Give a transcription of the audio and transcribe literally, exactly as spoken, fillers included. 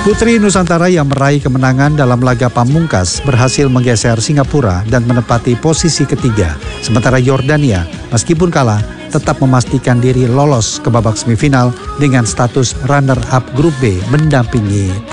Putri Nusantara yang meraih kemenangan dalam laga pamungkas berhasil menggeser Singapura dan menempati posisi ketiga. Sementara Yordania, meskipun kalah, tetap memastikan diri lolos ke babak semifinal dengan status runner-up grup B mendampingi